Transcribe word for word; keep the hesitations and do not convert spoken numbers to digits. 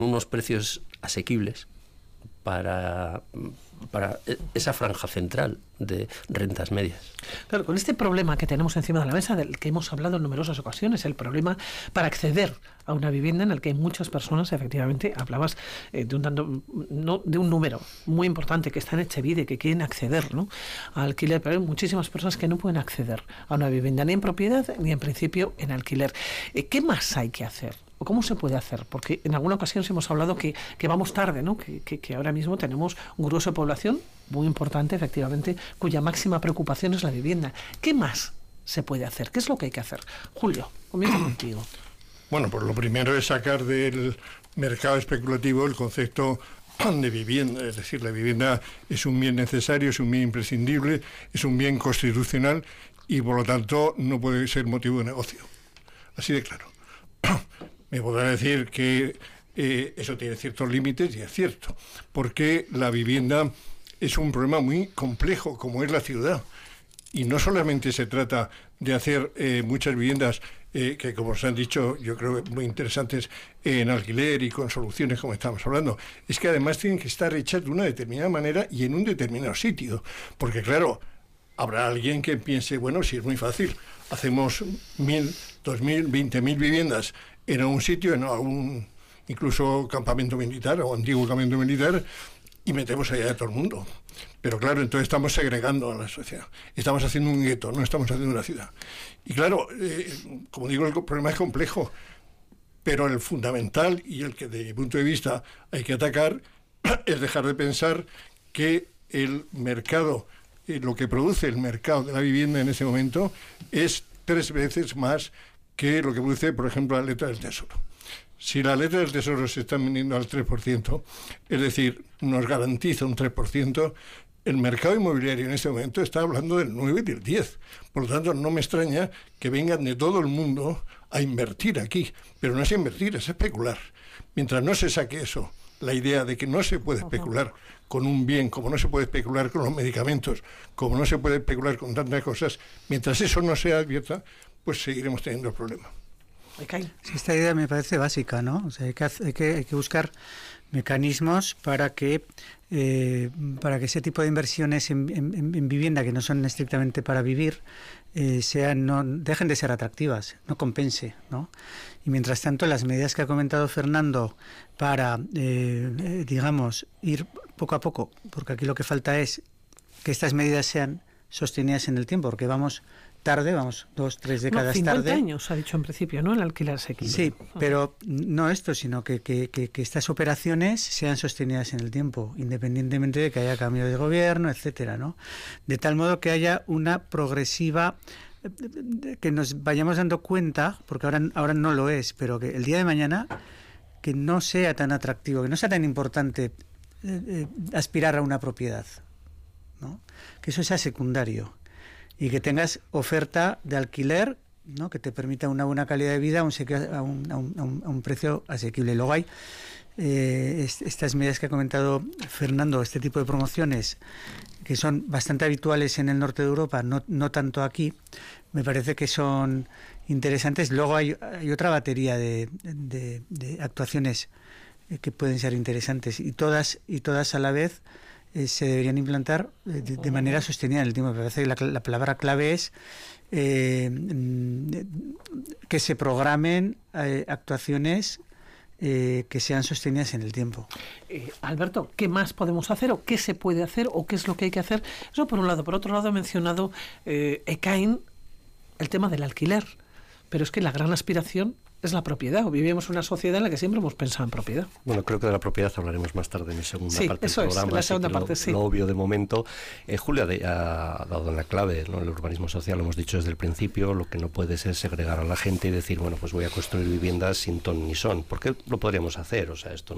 unos precios asequibles para, para esa franja central de rentas medias. Claro, con este problema que tenemos encima de la mesa, del que hemos hablado en numerosas ocasiones, el problema para acceder a una vivienda en el que hay muchas personas, efectivamente, hablabas eh, de, un tanto, no, de un número muy importante que está en Etxebide, que quieren acceder, ¿no?, a alquiler, pero hay muchísimas personas que no pueden acceder a una vivienda, ni en propiedad, ni en principio en alquiler. Eh, ¿Qué más hay que hacer? ¿O cómo se puede hacer? Porque en alguna ocasión hemos hablado que, que vamos tarde, ¿no? Que, que, que ahora mismo tenemos un grueso de población muy importante, efectivamente, cuya máxima preocupación es la vivienda. ¿Qué más se puede hacer? ¿Qué es lo que hay que hacer? Julio, comienzo contigo. Bueno, pues lo primero es sacar del mercado especulativo el concepto de vivienda. Es decir, la vivienda es un bien necesario, es un bien imprescindible, es un bien constitucional y, por lo tanto, no puede ser motivo de negocio. Así de claro. Me podrán decir que eh, eso tiene ciertos límites, y es cierto, porque la vivienda es un problema muy complejo, como es la ciudad. Y no solamente se trata de hacer eh, muchas viviendas eh, que, como os han dicho, yo creo muy interesantes eh, en alquiler y con soluciones como estamos hablando. Es que además tienen que estar hechas de una determinada manera y en un determinado sitio. Porque claro, habrá alguien que piense, bueno, si es muy fácil, hacemos mil, dos mil, veinte mil viviendas en algún sitio, en algún incluso campamento militar o antiguo campamento militar, y metemos allá a todo el mundo. Pero claro, entonces estamos segregando a la sociedad. Estamos haciendo un gueto, no estamos haciendo una ciudad. Y claro, eh, como digo, el problema es complejo, pero el fundamental y el que desde mi punto de vista hay que atacar es dejar de pensar que el mercado, eh, lo que produce el mercado de la vivienda en ese momento es tres veces más que lo que produce, por ejemplo, la letra del Tesoro. Si la letra del Tesoro se está vendiendo al tres por ciento, es decir, nos garantiza un tres por ciento, el mercado inmobiliario en este momento está hablando del nueve y del diez. Por lo tanto, no me extraña que vengan de todo el mundo a invertir aquí. Pero no es invertir, es especular. Mientras no se saque eso, la idea de que no se puede especular con un bien, como no se puede especular con los medicamentos, como no se puede especular con tantas cosas, mientras eso no sea abierta, pues seguiremos teniendo el problema. Sí, esta idea me parece básica, ¿no? O sea, hay que, hay que, hay que buscar mecanismos para que eh, para que ese tipo de inversiones en, en, en vivienda que no son estrictamente para vivir eh, sean no dejen de ser atractivas, no compense, ¿no? Y mientras tanto, las medidas que ha comentado Fernando para, eh, eh, digamos, ir poco a poco, porque aquí lo que falta es que estas medidas sean sostenidas en el tiempo, porque vamos tarde, vamos, dos, tres décadas no, cincuenta tarde. años, ha dicho en principio, ¿no?, el alquiler asequible. Sí, pero no esto, sino que, que, que, que estas operaciones sean sostenidas en el tiempo, independientemente de que haya cambio de gobierno, etcétera, ¿no? De tal modo que haya una progresiva, que nos vayamos dando cuenta, porque ahora, ahora no lo es, pero que el día de mañana que no sea tan atractivo, que no sea tan importante eh, eh, aspirar a una propiedad, ¿no? Que eso sea secundario. Y que tengas oferta de alquiler, ¿no?, que te permita una buena calidad de vida a un, a un, a un, a un precio asequible. Luego hay eh, est estas medidas que ha comentado Fernando, este tipo de promociones, que son bastante habituales en el norte de Europa, no, no tanto aquí, me parece que son interesantes. Luego hay, hay otra batería de, de, de actuaciones que pueden ser interesantes, y todas, y todas a la vez Eh, se deberían implantar eh, de, de manera sostenida en el tiempo. Me parece que la, la palabra clave es eh, que se programen eh, actuaciones eh, que sean sostenidas en el tiempo. Eh, Alberto, ¿qué más podemos hacer o qué se puede hacer o qué es lo que hay que hacer? Eso por un lado. Por otro lado, ha mencionado eh, Ekain el tema del alquiler, pero es que la gran aspiración es la propiedad, o vivimos en una sociedad en la que siempre hemos pensado en propiedad. Bueno, creo que de la propiedad hablaremos más tarde en mi segunda sí, parte del eso programa. Es, la segunda lo, parte, sí. Lo obvio de momento. Eh, Julia ha dado en la clave, ¿no? El urbanismo social, lo hemos dicho desde el principio, lo que no puede ser segregar a la gente y decir, bueno, pues voy a construir viviendas sin ton ni son. ¿Por qué lo podríamos hacer? O sea, esto